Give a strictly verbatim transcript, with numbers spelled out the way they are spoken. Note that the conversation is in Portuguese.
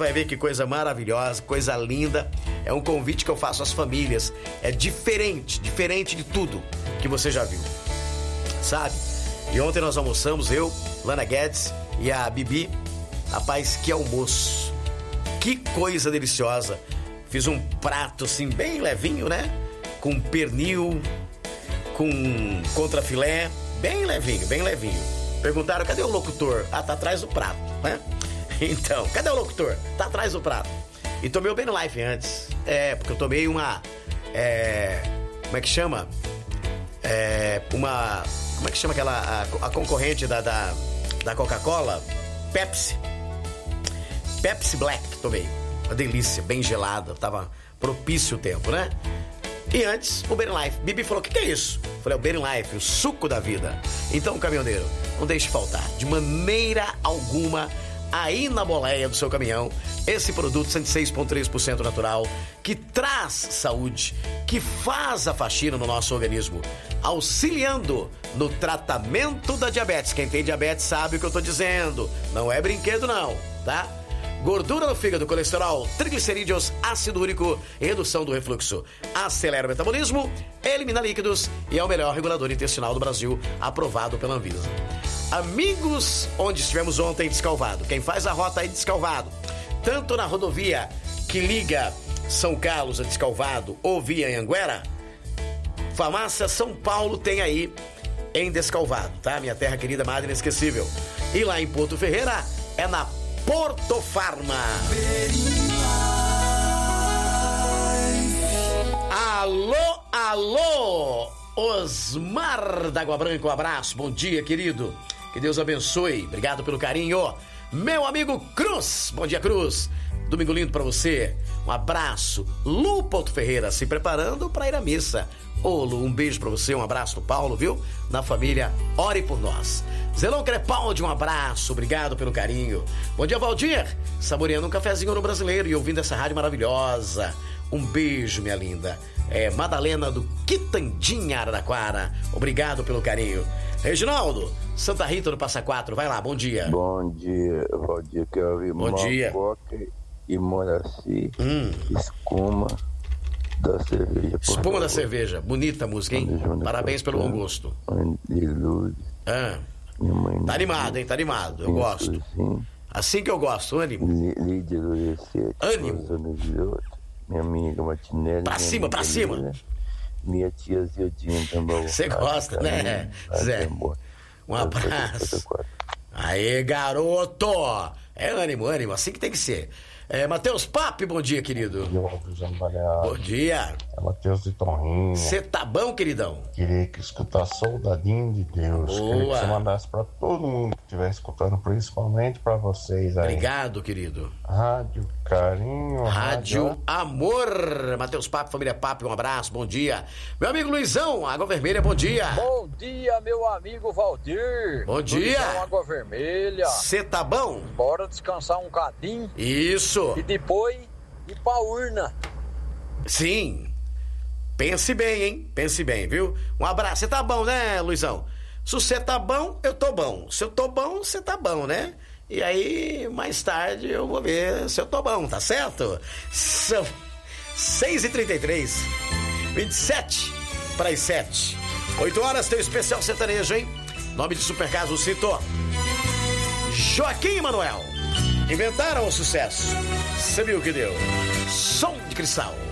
vai ver que coisa maravilhosa, coisa linda. É um convite que eu faço às famílias. É diferente, diferente de tudo que você já viu, sabe? E ontem nós almoçamos, eu, Lana Guedes e a Bibi. Rapaz, que almoço. Que coisa deliciosa. Fiz um prato assim bem levinho, né? Com pernil, com contrafilé, bem levinho, bem levinho. Perguntaram, cadê o locutor? Ah, tá atrás do prato, né? Então, cadê o locutor? Tá atrás do prato. E tomei o Benlife antes. É, porque eu tomei uma... É, como é que chama? É, uma... Como é que chama aquela... A, a concorrente da, da, da Coca-Cola? Pepsi. Pepsi Black, tomei. Uma delícia, bem gelada. Tava propício o tempo, né? E antes, o Benlife. Bibi falou, o que, que é isso? Eu falei, é o Benlife, o suco da vida. Então, caminhoneiro, não deixe faltar, de maneira alguma, aí na boleia do seu caminhão, esse produto cento e seis vírgula três por cento natural, que traz saúde, que faz a faxina no nosso organismo, auxiliando no tratamento da diabetes. Quem tem diabetes sabe o que eu tô dizendo, não é brinquedo não, tá? Gordura no fígado, colesterol, triglicerídeos, ácido úrico, redução do refluxo. Acelera o metabolismo, elimina líquidos e é o melhor regulador intestinal do Brasil, aprovado pela Anvisa. Amigos, onde estivemos ontem, Descalvado. Quem faz a rota aí, Descalvado, tanto na rodovia que liga São Carlos a Descalvado ou via Anguera, Farmácia São Paulo tem aí em Descalvado, tá? Minha terra querida, madre inesquecível. E lá em Porto Ferreira é na Porto Farma. Alô, alô, Osmar da Água Branca, um abraço, bom dia, querido. Que Deus abençoe, obrigado pelo carinho. Meu amigo Cruz, bom dia, Cruz. Domingo lindo pra você, um abraço. Lu Porto Ferreira, se preparando pra ir à missa. Ô Lu, um beijo pra você, um abraço do Paulo, viu? Na família, ore por nós. Zelão Crepaldi, um abraço, obrigado pelo carinho. Bom dia, Valdir, saboreando um cafezinho no Brasileiro e ouvindo essa rádio maravilhosa. Um beijo, minha linda. É, Madalena do Quitandinha, Araraquara, obrigado pelo carinho. Reginaldo, Santa Rita do Passa Quatro, vai lá, bom dia. Bom dia, Valdir, que eu vi bom dia. Mococa e Moraci, hum. Espuma da cerveja. Espuma favor. da cerveja, bonita a música, hein? Parabéns pelo bom gosto. De luz. Ah. Tá animado, hein? Tá animado, eu gosto. Assim, assim que eu gosto, ânimo. Lídia Lorecete. Ânimo. Minha amiga Martinelli. Pra cima, pra cima. Lila, minha tia Zildinha também. Você gosta, né, Zé? Um abraço. Aê, garoto! É ânimo, ânimo, assim que tem que ser. É, Matheus Papi, bom dia, querido. Bom dia. É Matheus de Torrinho. Você tá bom, queridão? Queria que escutar Soldadinho de Deus. Boa. Queria que você mandasse pra todo mundo que estiver escutando, principalmente pra vocês aí. Obrigado, querido. Rádio Carinho. Rádio, Rádio Amor. Matheus Papi, família Papi, um abraço, bom dia. Meu amigo Luizão, Água Vermelha, bom dia. Bom dia, meu amigo Valdir. Bom dia. Luizão, Água Vermelha. Você tá bom? Bora descansar um cadinho. Isso. E depois ir pra urna. Sim. Pense bem, hein? Pense bem, viu? Um abraço. Você tá bom, né, Luizão? Se você tá bom, eu tô bom. Se eu tô bom, você tá bom, né? E aí, mais tarde, eu vou ver se eu tô bom, tá certo? São seis e trinta e três, vinte e sete para as sete. oito horas, tem o especial sertanejo, hein? Nome de Supercaso Cito. Joaquim e Manuel. Inventaram o sucesso. Você viu o que deu? Som de cristal.